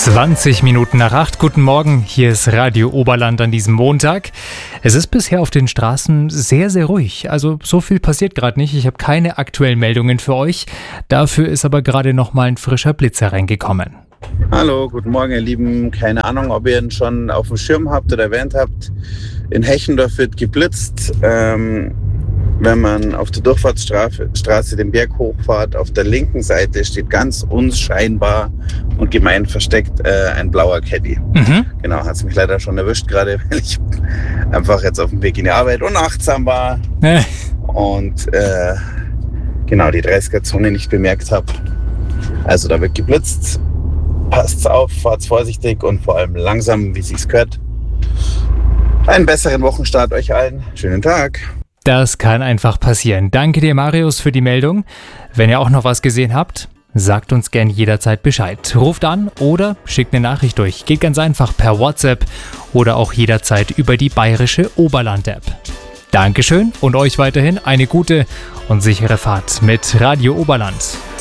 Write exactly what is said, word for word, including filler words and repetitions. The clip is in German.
zwanzig Minuten nach acht. Guten Morgen, hier ist Radio Oberland an diesem Montag. Es ist bisher auf den Straßen sehr, sehr ruhig. Also so viel passiert gerade nicht. Ich habe keine aktuellen Meldungen für euch. Dafür ist aber gerade noch mal ein frischer Blitzer reingekommen. Hallo, guten Morgen ihr Lieben. Keine Ahnung, ob ihr ihn schon auf dem Schirm habt oder erwähnt habt. In Hechendorf wird geblitzt. Ähm, wenn man auf der Durchfahrtsstraße den Berg hochfahrt, auf der linken Seite steht ganz unscheinbar und gemein versteckt äh, ein blauer Caddy. Mhm. Genau, hat es mich leider schon erwischt gerade, weil ich einfach jetzt auf dem Weg in die Arbeit unachtsam war äh. und äh, genau die dreißiger-Zone nicht bemerkt habe. Also da wird geblitzt. Passt auf, fahrt vorsichtig und vor allem langsam, wie es sich gehört. Einen besseren Wochenstart euch allen. Schönen Tag. Das kann einfach passieren. Danke dir, Marius, für die Meldung. Wenn ihr auch noch was gesehen habt, sagt uns gern jederzeit Bescheid. Ruft an oder schickt eine Nachricht durch. Geht ganz einfach per WhatsApp oder auch jederzeit über die bayerische Oberland-App. Dankeschön und euch weiterhin eine gute und sichere Fahrt mit Radio Oberland.